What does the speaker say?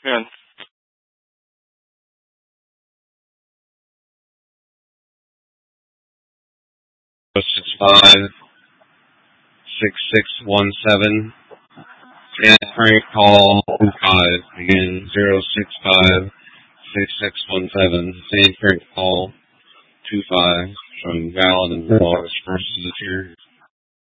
Yan. Six five 6617. And prank call 5. Again, 065 6617. Same prank call 25. Showing valid and lawless versus the tier.